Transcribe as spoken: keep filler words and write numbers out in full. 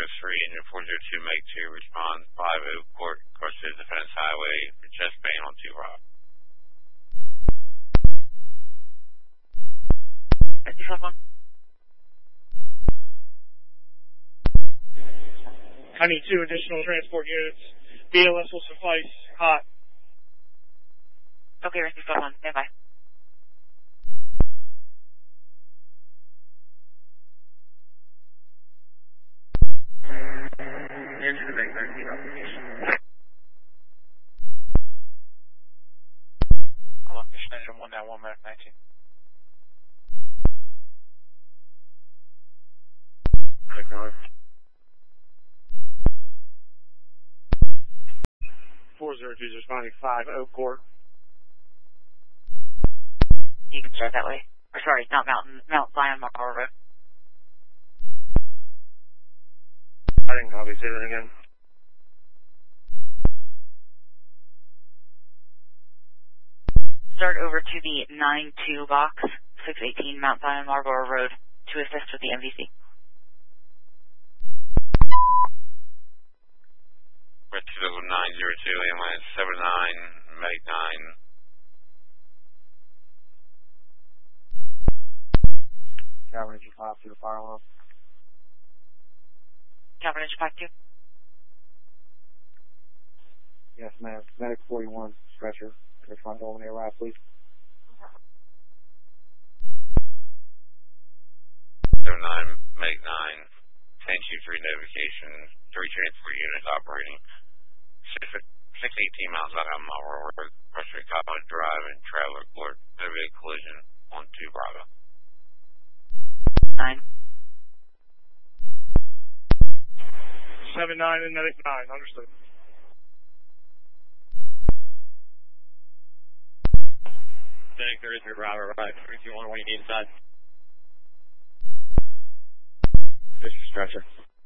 three, engine four zero two, make two, respond five Oak Court, course to the Defense Highway, for chest pain on two Rob. fifty-five one. I need two additional transport units. B L S will suffice. Hot. Okay, fifty-five one, stand by. Engine make nineteen application. Hold on, mission engine one down, one minute nineteen. four zero two is responding five Oak Court. You can start that way. Or sorry, not Mountain, Mount Zion, Marlboro Road. I didn't copy. Say that again. Start over to the nine two box, six eighteen Mount Zion, Marlboro Road, to assist with the M V C. Retro nine zero two, ambulance seven nine, make nine. Calvin engine five to the fire alarm. Calvin engine five two. Yes, ma'am. Medic forty-one, stretcher. Respond when they arrive, please. seven nine, make nine. ten two three notification, three transport units operating. six eighteen miles out of Marlboro Road, Western College Drive and Traveler Court. There will be a collision on two Bravo. Nine. seven nine and medic nine, understood. Medic thirty-three Bravo, right. thirty-two one, what do you need inside? This is stretcher.